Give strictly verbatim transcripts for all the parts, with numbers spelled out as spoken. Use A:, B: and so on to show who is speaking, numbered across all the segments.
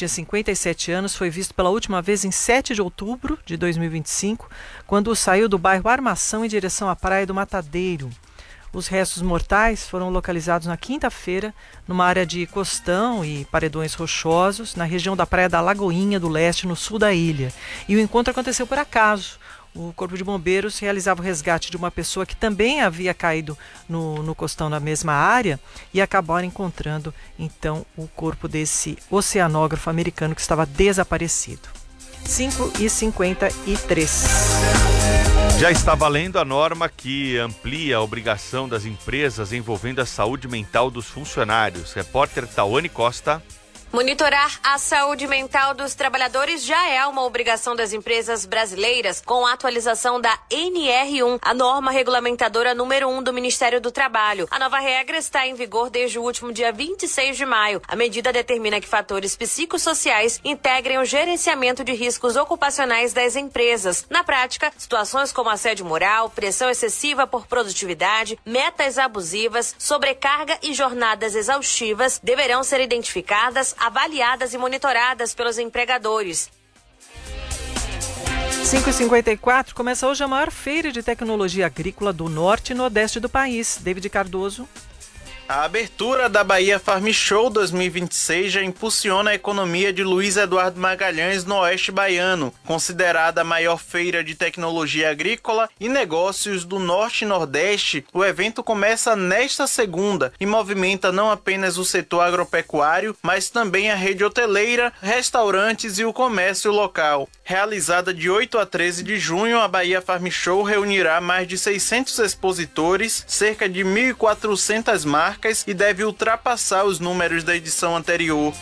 A: tinha cinquenta e sete anos, foi visto pela última vez em sete de outubro de dois mil e vinte e cinco, quando saiu do bairro Armação em direção à praia do Matadeiro. Os restos mortais foram localizados na quinta-feira, numa área de costão e paredões rochosos, na região da Praia da Lagoinha do Leste, no sul da ilha. E o encontro aconteceu por acaso. O Corpo de Bombeiros realizava o resgate de uma pessoa que também havia caído no, no costão na mesma área e acabaram encontrando, então, o corpo desse oceanógrafo americano que estava desaparecido. cinco e cinquenta e três.
B: Já está valendo a norma que amplia a obrigação das empresas envolvendo a saúde mental dos funcionários. Repórter Tawane Costa.
C: Monitorar a saúde mental dos trabalhadores já é uma obrigação das empresas brasileiras com a atualização da N R um, a norma regulamentadora número um do Ministério do Trabalho. A nova regra está em vigor desde o último dia vinte e seis de maio. A medida determina que fatores psicossociais integrem o gerenciamento de riscos ocupacionais das empresas. Na prática, situações como assédio moral, pressão excessiva por produtividade, metas abusivas, sobrecarga e jornadas exaustivas deverão ser identificadas, avaliadas e monitoradas pelos empregadores.
A: cinco e cinquenta e quatro, começa hoje a maior feira de tecnologia agrícola do norte e nordeste do país. David Cardoso.
D: A abertura da Bahia Farm Show dois mil e vinte e seis já impulsiona a economia de Luiz Eduardo Magalhães no oeste baiano, considerada a maior feira de tecnologia agrícola e negócios do norte e nordeste. O evento começa nesta segunda e movimenta não apenas o setor agropecuário, mas também a rede hoteleira, restaurantes e o comércio local. Realizada de oito a treze de junho, a Bahia Farm Show reunirá mais de seiscentos expositores, cerca de mil e quatrocentas marcas e deve ultrapassar os números da edição anterior.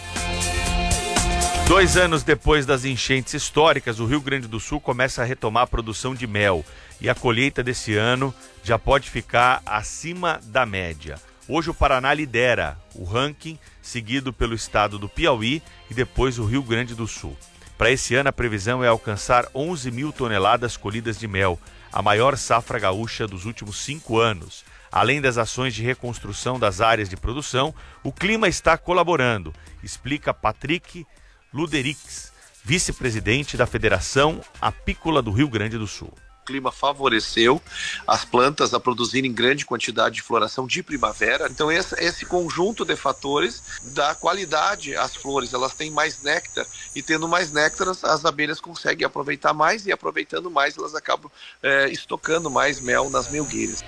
B: Dois anos depois das enchentes históricas, o Rio Grande do Sul começa a retomar a produção de mel e a colheita desse ano já pode ficar acima da média. Hoje o Paraná lidera o ranking, seguido pelo estado do Piauí e depois o Rio Grande do Sul. Para esse ano a previsão é alcançar onze mil toneladas colhidas de mel, a maior safra gaúcha dos últimos cinco anos. Além das ações de reconstrução das áreas de produção, o clima está colaborando, explica Patrick Luderix, vice-presidente da Federação Apícola do Rio Grande do Sul.
E: O clima favoreceu as plantas a produzirem grande quantidade de floração de primavera. Então esse, esse conjunto de fatores dá qualidade às flores. Elas têm mais néctar e tendo mais néctar as, as abelhas conseguem aproveitar mais e aproveitando mais elas acabam é, estocando mais mel nas melgueiras.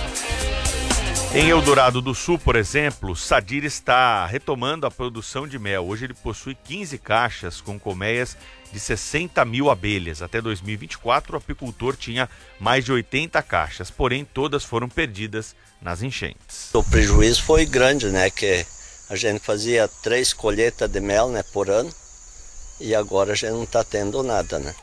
B: Em Eldorado do Sul, por exemplo, Sadir está retomando a produção de mel. Hoje ele possui quinze caixas com colmeias de sessenta mil abelhas. Até dois mil e vinte e quatro, o apicultor tinha mais de oitenta caixas, porém todas foram perdidas nas enchentes.
F: O prejuízo foi grande, né? Que a gente fazia três colheitas de mel, né, por ano e agora a gente não está tendo nada, né?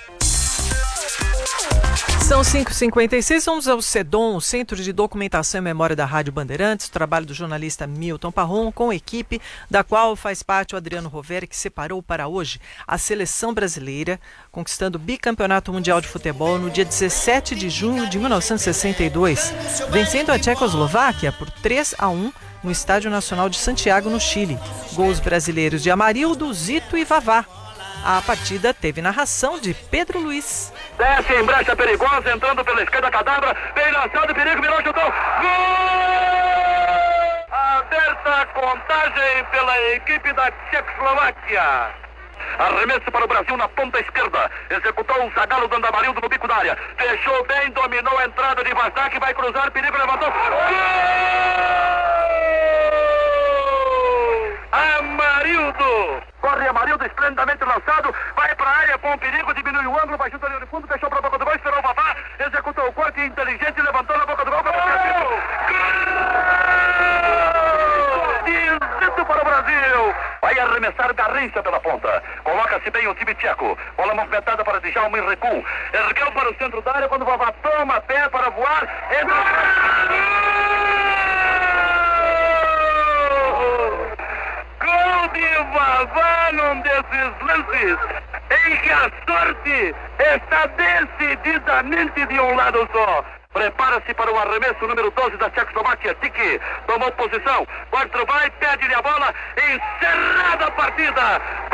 A: São cinco e cinquenta e seis, vamos ao CEDOM, o Centro de Documentação e Memória da Rádio Bandeirantes, o trabalho do jornalista Milton Parron, com equipe da qual faz parte o Adriano Roveri, que separou para hoje a seleção brasileira, conquistando o bicampeonato mundial de futebol no dia dezessete de junho de mil novecentos e sessenta e dois, vencendo a Tchecoslováquia por três a um no Estádio Nacional de Santiago, no Chile. Gols brasileiros de Amarildo, Zito e Vavá. A partida teve narração de Pedro Luiz.
G: Desce em brecha perigosa, entrando pela esquerda, Cadabra, bem lançado, perigo, virou, chutou. Gol! Aberta a contagem pela equipe da Tchecoslováquia. Arremesso para o Brasil na ponta esquerda. Executou um Zagallo dando Amarildo no bico da área. Fechou bem, dominou a entrada de Vazak, vai cruzar, perigo, levantou. Gol! Amarildo! Corre Amarildo, esplendidamente lançado, vai para a área com perigo, diminui o ângulo, vai junto ali no fundo, fechou para a boca do gol, esperou o Vavá, executou o corte inteligente, levantou na boca do gol, para o Brasil! Gol! Para o Brasil! Vai arremessar Garrincha pela ponta, coloca-se bem o time tcheco, bola movimentada para Djalma em recuo, ergueu para o centro da área, quando o Vavá toma pé para voar, Gol de Vavá num desses lances em que a sorte está decididamente de um lado só. Prepara-se para o arremesso número doze da Tchecoslováquia. Tiki tomou posição. O árbitro vai, pede-lhe a bola. Encerrada a partida.